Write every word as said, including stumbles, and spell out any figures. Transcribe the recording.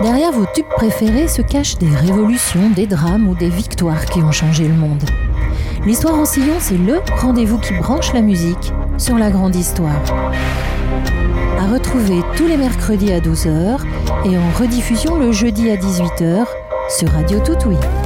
Derrière vos tubes préférés se cachent des révolutions, des drames ou des victoires qui ont changé le monde. L'Histoire en sillon, c'est le rendez-vous qui branche la musique sur la grande histoire. À retrouver tous les mercredis à douze heures et en rediffusion le jeudi à dix-huit heures sur Radio Toutouille.